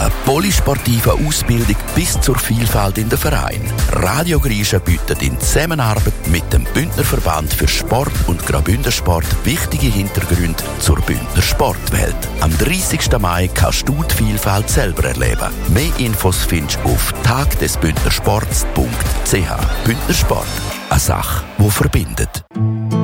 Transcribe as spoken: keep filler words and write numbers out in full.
einer polysportiven Ausbildung bis zur Vielfalt in den Verein. Radio Griechen bietet in Zusammenarbeit mit dem Bündner Verband für Sport und Graubünden-Sport wichtige Hintergründe zur Bündner Sportwelt. Am dreißigsten Mai kannst du die Vielfalt selber erleben. Mehr Infos findest du auf tagdesbündnersports punkt c h. Bündner Sport, eine Sache, die verbindet.